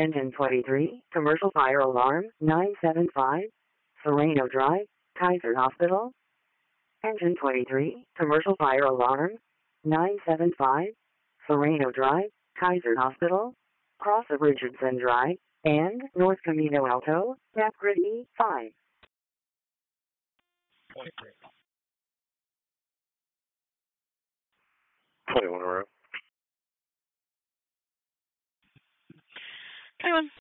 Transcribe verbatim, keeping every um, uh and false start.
Engine twenty-three, commercial fire alarm, nine seven five, Sereno Drive, Kaiser Hospital. Engine twenty-three, commercial fire alarm, nine seven five, Sereno Drive, Kaiser Hospital, cross of Richardson Drive, and North Camino Alto, map grid E five. twenty-three. twenty-one around. twenty-one.